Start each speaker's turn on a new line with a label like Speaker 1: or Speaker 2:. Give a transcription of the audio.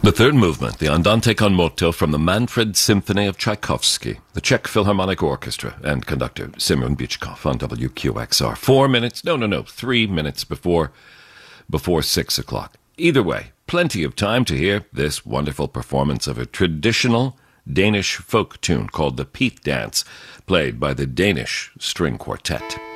Speaker 1: The third movement, the Andante con moto from the Manfred Symphony of Tchaikovsky, the Czech Philharmonic Orchestra, and conductor Semyon Bychkov on WQXR. 3 minutes before 6 o'clock. Either way, plenty of time to hear this wonderful performance of a traditional Danish folk tune called the Peat Dance, played by the Danish String Quartet.